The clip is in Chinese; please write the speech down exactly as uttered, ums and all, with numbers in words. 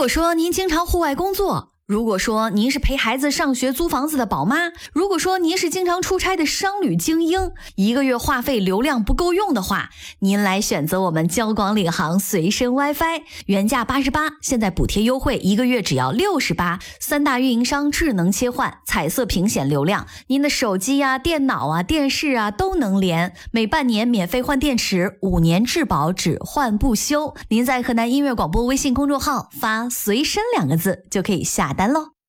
果说您经常户外工作，如果说您是陪孩子上学租房子的宝妈，如果说您是经常出差的商旅精英，一个月话费流量不够用的话，您来选择我们交广领航随身 WiFi， 原价八十八，现在补贴优惠，一个月只要六十八，三大运营商智能切换，彩色屏显流量，您的手机啊、电脑啊、电视啊都能连，每半年免费换电池，五年质保只换不修。您在河南音乐广播微信公众号发随身两个字就可以下单喽。